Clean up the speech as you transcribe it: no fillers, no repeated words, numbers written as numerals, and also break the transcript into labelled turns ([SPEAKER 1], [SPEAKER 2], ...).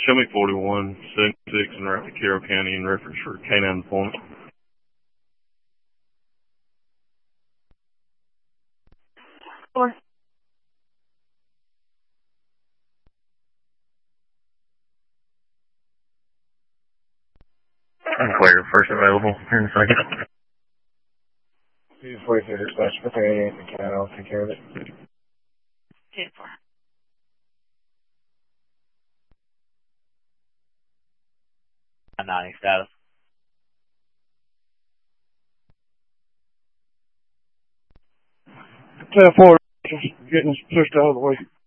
[SPEAKER 1] Show me 4176 in route to Carroll County in reference for K9 point.
[SPEAKER 2] Four.
[SPEAKER 1] I'm clear. First available here in a second.
[SPEAKER 3] 243 dispatch, prepare anything, Cat. I'll take care of it.
[SPEAKER 2] 2-4.
[SPEAKER 4] Nodding status.
[SPEAKER 3] 10-4, just getting us pushed out of the way.